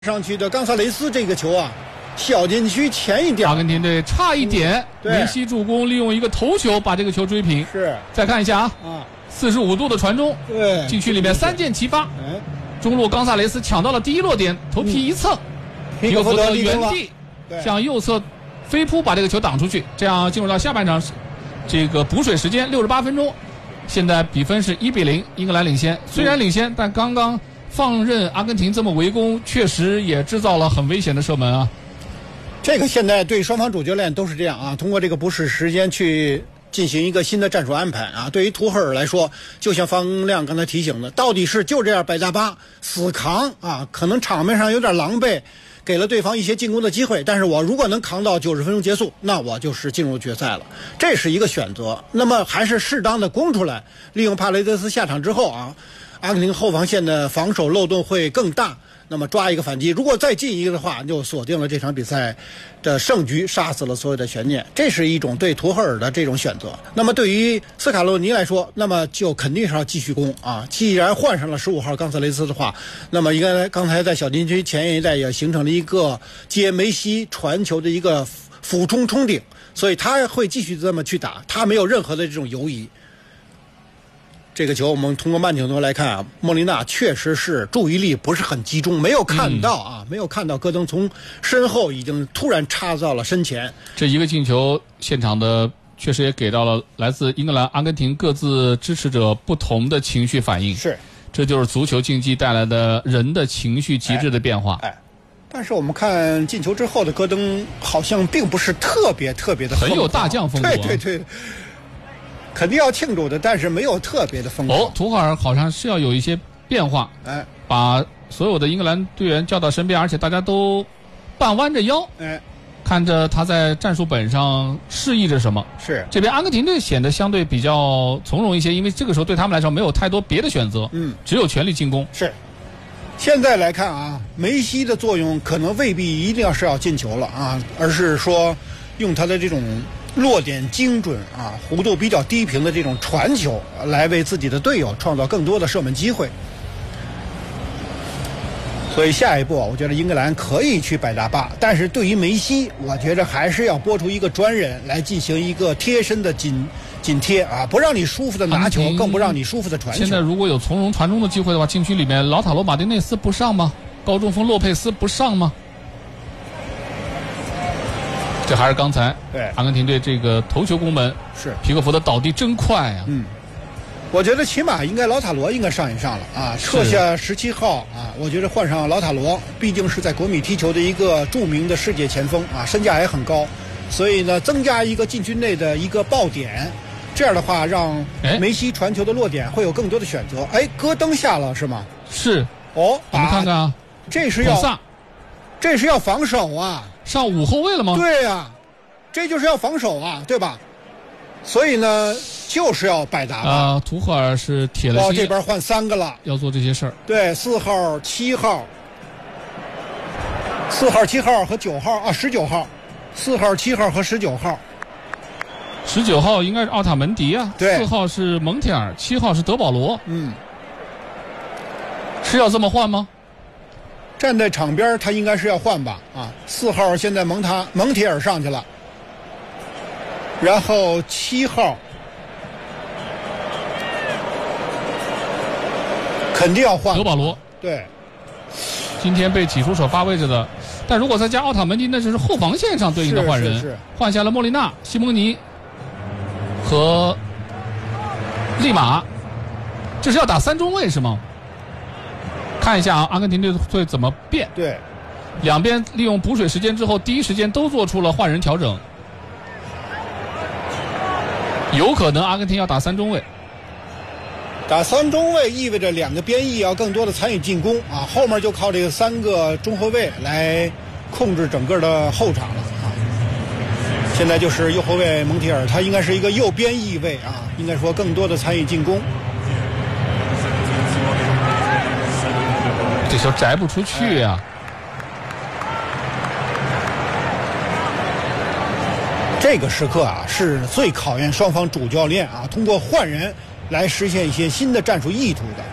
上去的冈萨雷斯这个球啊，小禁区前一点， 阿根廷队差一点，梅西助攻，利用一个头球把这个球追平。 是， 再看一下啊，45度的传中， 对， 禁区里面3箭齐发，中路冈萨雷斯抢到了第一落点，头皮一蹭，皮克福德原地向右侧飞扑把这个球挡出去，这样进入到下半场这个补水时间68分钟，现在比分是1-0，英格兰领先。虽然领先，但刚刚放任阿根廷这么围攻，确实也制造了很危险的射门啊。 这个现在对双方主教练都是这样啊，通过这个补时时间去进行一个新的战术安排啊。对于图赫尔来说，就像方亮刚才提醒的，到底是就这样摆大巴死扛啊，可能场面上有点狼狈，给了对方一些进攻的机会，但是我如果能扛到90分钟结束，那我就是进入决赛了，这是一个选择。那么还是适当的攻出来，利用帕雷德斯下场之后啊，阿根廷后防线的防守漏洞会更大，那么抓一个反击，如果再进一个的话，就锁定了这场比赛的胜局，杀死了所有的悬念。这是一种对图赫尔的这种选择。那么对于斯卡洛尼来说，那么就肯定是要继续攻啊。既然换上了15号冈萨雷斯的话，那么应该刚才在小禁区前一带也形成了一个接梅西传球的一个俯冲冲顶，所以他会继续这么去打，他没有任何的这种犹疑。这个球我们通过慢镜头来看啊，莫莉纳确实是注意力不是很集中，没有看到没有看到戈登从身后已经突然插到了身前。 这一个进球，现场的确实也给到了来自英格兰、阿根廷各自支持者不同的情绪反应。 是， 这就是足球竞技带来的人的情绪极致的变化。 但是我们看进球之后的戈登好像并不是特别的很有大将风格。 对。肯定要庆祝的，但是没有特别的疯狂。 图赫尔好像是要有一些变化，把所有的英格兰队员叫到身边，而且大家都半弯着腰，看着他在战术本上示意着什么。 是这边阿根廷队显得相对比较从容一些，因为这个时候对他们来说没有太多别的选择，只有全力进攻。 是。现在来看啊，梅西的作用可能未必一定要进球了啊，而是说用他的这种落点精准啊，弧度比较低平的这种传球，来为自己的队友创造更多的射门机会。所以下一步我觉得英格兰可以去摆大巴，但是对于梅西，我觉得还是要拨出一个专人来进行一个贴身的紧贴啊，不让你舒服的拿球，更不让你舒服的传球。 现在如果有从容传中的机会的话，禁区里面劳塔罗马丁内斯不上吗？高中锋洛佩斯不上吗？这还是刚才阿根廷队这个头球攻门， 是皮克福德倒地真快啊！ 我觉得起码应该劳塔罗应该上一上了啊，撤下17号啊，我觉得换上劳塔罗，毕竟是在国米踢球的一个著名的世界前锋啊，身价也很高，所以呢，增加一个禁区内的一个爆点，这样的话让梅西传球的落点会有更多的选择。戈登下了是吗？ 是我们看看啊， 这是要防守啊。 上5后卫了吗？ 对呀，这就是要防守啊，对吧？所以呢，就是要摆大巴。 图赫尔是铁了心， 这边换3个了， 要做这些事儿。 对，4号、7号，4号、7号和9号啊，19号，4号、7号和19号。 19号应该是奥塔门迪啊， 对， 4号是蒙铁尔，7号是德保罗。是要这么换吗？ 站在场边他应该是要换吧啊，4号现在蒙铁尔上去了，然后7号肯定要换德保罗。 对， 今天被挤出首发位置的，但如果再加奥塔门迪，那就是后防线上对应的换人， 是换下了莫莉纳、西蒙尼和利马，这是要打3中卫是吗？看一下啊，阿根廷队会怎么变？ 对， 两边利用补水时间之后，第一时间都做出了换人调整，有可能阿根廷要打3中卫。 打3中卫意味着2个边翼要更多的参与进攻啊，后面就靠这个3个中后卫来控制整个的后场了啊。现在就是右后卫蒙铁尔，他应该是一个右边翼位啊，应该说更多的参与进攻。 这球摘不出去呀！ 这个时刻啊，是最考验双方主教练啊，通过换人来实现一些新的战术意图的。